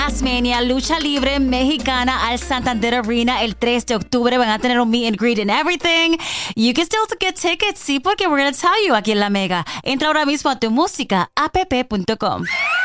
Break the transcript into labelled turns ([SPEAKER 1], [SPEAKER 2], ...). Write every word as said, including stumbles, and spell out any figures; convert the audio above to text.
[SPEAKER 1] Tasmania, lucha libre mexicana al Santander Arena el tres de octubre. Van a tener un meet and greet and everything. You can still get tickets, sí, porque we're going to tell you aquí en La Mega. Entra ahora mismo a tu música app punto com.